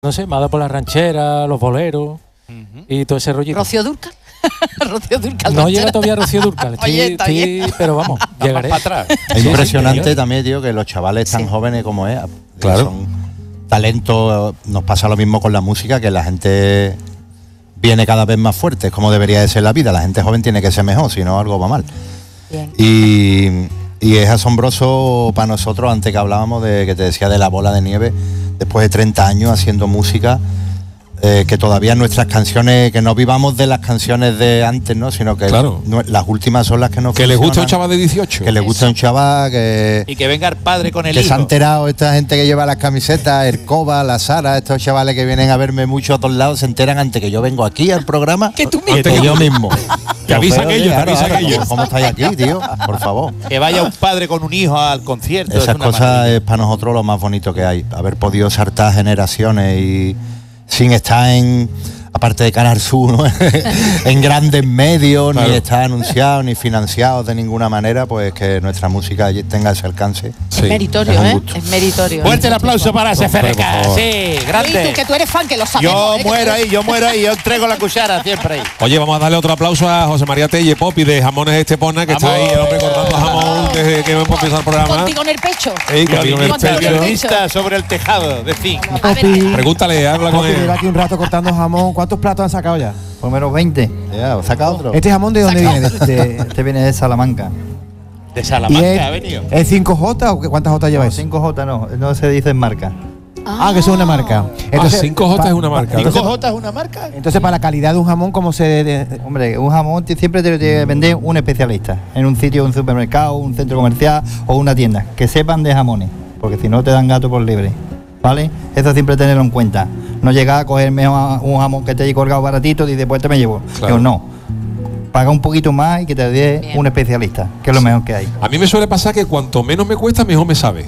no sé, me ha dado por la ranchera, los boleros y todo ese rollito. ¿Rocío Dúrcal? Rocío Dúrcal. No llega todavía Rocío Dúrcal. Pero vamos, llegaré. Para atrás. Es impresionante también, tío, que los chavales tan jóvenes como es, Claro. son talentos. Nos pasa lo mismo con la música, que la gente viene cada vez más fuerte, es como debería de ser la vida. La gente joven tiene que ser mejor, si no algo va mal. Bien. Y es asombroso para nosotros, antes que hablábamos de que te decía de la bola de nieve, después de 30 años haciendo música, que todavía nuestras canciones, que no vivamos de las canciones de antes, ¿no? Sino que Claro. las últimas son las que nos Que les gusta un funcionan. chaval de 18. Que le gusta un chaval que... Y que venga el padre con el Que hijo. se ha enterado esta gente que lleva las camisetas, el Coba, la Sara, estos chavales que vienen a verme mucho a todos lados, se enteran antes que yo vengo aquí al programa Que tú mismo. antes que yo mismo. Te avisa aquello, te avisa aquello. ¿Cómo estáis aquí, tío? Por favor. Que vaya un padre con un hijo al concierto. Esas es una cosas maravilla. es para nosotros lo más bonito que hay. Haber podido saltar generaciones y sin estar en... Aparte de Canal Sur, ¿no? En grandes medios, Claro. ni estar anunciados, ni financiados de ninguna manera, pues que nuestra música tenga ese alcance. Sí. Es meritorio, Es un ¿eh? gusto. Es meritorio. Fuerte el aplauso para ese Hombre, por FRK. favor. Sí, Luis, grande. tú, que tú eres fan, que lo sabemos. Yo ¿eh? muero ahí, yo entrego la cuchara siempre ahí. Oye, vamos a darle otro aplauso a José María Telle Popi de Jamones Estepona, que está Vamos. ahí el hombre cortando jamón desde que hemos empezado el programa. Contigo en el pecho. Ey, que había un Contigo en el experto. Violinista sobre el tejado de zinc. A ver, Pregúntale, habla con Popi, él. lleva aquí un rato cortando jamón. ¿Cuántos platos han sacado ya? Por lo menos 20. Ya, saca otro. ¿Este jamón de dónde viene? Este viene de Salamanca. De ¿Y Salamanca ha venido. es 5J o cuántas J lleváis? 5J no se dice en marca. Ah, que eso es una marca. 5J es una marca. Entonces, 5J es una marca. entonces, para la calidad de un jamón, ¿cómo se...? Hombre, un jamón siempre te lo tiene que vender un especialista. En un sitio, un supermercado, un centro comercial o una tienda. Que sepan de jamones. Porque si no te dan gato por libre. ¿Vale? Eso siempre tenerlo en cuenta. No llegar a cogerme un jamón que te haya colgado baratito y después te me llevo. Claro. Digo, no. Paga un poquito más y que te dé Bien. un especialista, que es lo mejor que hay. A mí me suele pasar que cuanto menos me cuesta, mejor me sabe.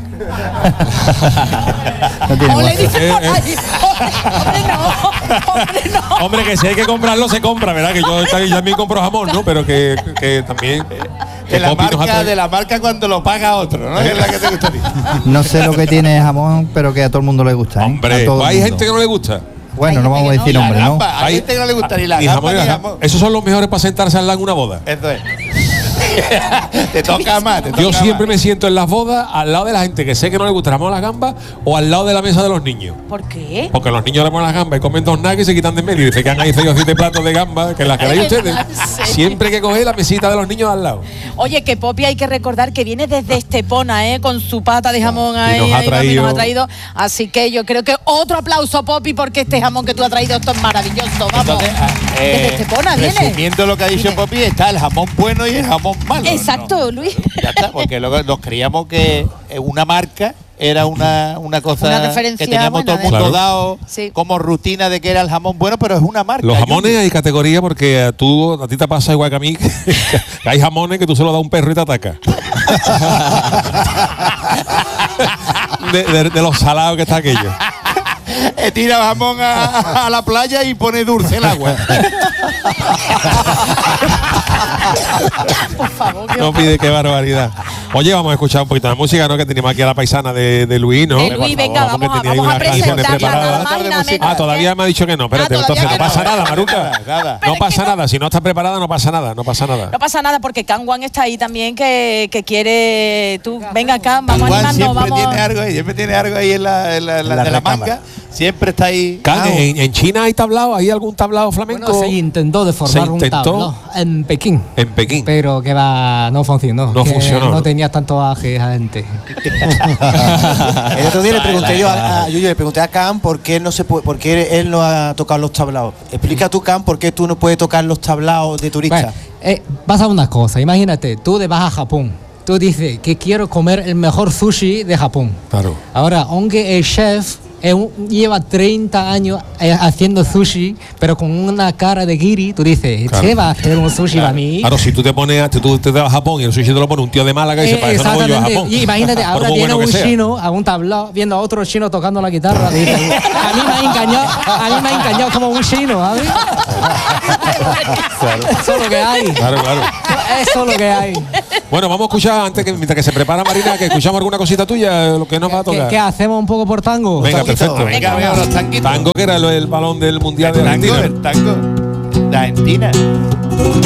No tiene ole, más. dice por ahí. Hombre, no. Hombre, no. Hombre, que si hay que comprarlo, se compra, ¿verdad? Que yo también compro jamón, ¿no? Pero que también... que Popi nos ha traído- De la marca cuando lo paga otro, ¿no? Es la que te gustaría. No sé lo que tiene el jamón, pero que a todo el mundo le gusta. ¿eh? Hombre, A todo el hay mundo. gente que no le gusta. Bueno, Hay no vamos a gente que decir no. nombre, ¿no? Gamba, a Hay- gente que no le gusta ni la Ni gamba jamón, ni ni jamón. Esos son los mejores para sentarse al lado en una boda. Eso es. Te toca más, te toca Yo siempre más. me siento en las bodas al lado de la gente que sé que no le gusta el jamón a las gambas o al lado de la mesa de los niños. ¿Por qué? Porque los niños le ponen las gambas y comen 2 nuggets y se quitan de en medio y se quedan ahí 6 o 7 platos de gambas que las queráis ustedes. Sí. Siempre hay que coger la mesita de los niños al lado. Oye, que Popi hay que recordar que viene desde Estepona, con su pata de jamón ahí, nos ha ahí, papi, nos ha traído- traído. Así que yo creo que otro aplauso, Popi, porque este jamón que tú has traído, esto es maravilloso. Vamos. Entonces, desde Estepona viene. resumiendo lo que ha dicho Viene. Popi, está el jamón bueno y el jamón malo. Exacto, Luis. Ya está, porque luego nos creíamos que una marca era una cosa Una referencia que teníamos buena, todo el mundo Claro. dado Sí. como rutina de que era el jamón bueno, pero es una marca. Los jamones Yuyu. hay categoría porque a ti te pasa igual que a mí, que hay jamones que tú se los das a un perro y te ataca. de los salados que está aquello. Tira jamón a la playa y pone dulce el agua. Por favor, que No pide, qué barbaridad. Oye, vamos a escuchar un poquito de música, ¿no? Que tenemos aquí a la paisana de Luis, ¿no? De Luis, venga, que vamos a- tenía ahí vamos a unas canciones presentarla, preparadas. nada más y nada menos. Ah, todavía me ha dicho que no. Espérate, todavía entonces no que no. pasa nada, Maruca. Nada. No pasa nada. Si no estás preparada, no pasa nada. No pasa nada. No pasa nada porque Kangwan está ahí también que quiere. Tú, venga acá, vamos Igual animando, siempre vamos. tiene algo ahí en la de la recámara. manga. Siempre está ahí. Can, en China hay tablao, ¿hay algún tablao flamenco? Bueno, se intentó de formar Se un intentó. tablao en Pekín, En Pekín. pero que va, no funcionó. No que funcionó, No ¿no? tenía tanto aje gente. El otro día le pregunté yo a Yuyu, le pregunté a Cam por qué por qué él no ha tocado los tablaos. Explica tú, Cam, por qué tú no puedes tocar los tablaos de turista. Bueno, pasa una cosa, imagínate, tú te vas a Japón, tú dices que quiero comer el mejor sushi de Japón. Claro. Ahora, aunque el chef lleva 30 años haciendo sushi, pero con una cara de guiri, tú dices, Claro. ¿qué va a hacer un sushi para mí? Claro, si tú te vas a Japón y el sushi te lo pone un tío de Málaga y dice, para eso no voy yo a Exactamente. Japón. Y imagínate, Por ahora muy viene bueno un que sea. chino a un tablao viendo a otro chino tocando la guitarra. Y dice, a mí me ha engañado como un chino, ¿sabes? Eso es lo que hay. Claro, claro. Eso es lo que hay. Bueno, vamos a escuchar antes mientras que se prepara Marina, que escuchamos alguna cosita tuya, lo que nos va a tocar. ¿Qué hacemos un poco por tango? Venga, perfecto. Venga, veo los tanquitos. Tango, que era el balón del Mundial de Tango, Argentina. el tango de Argentina.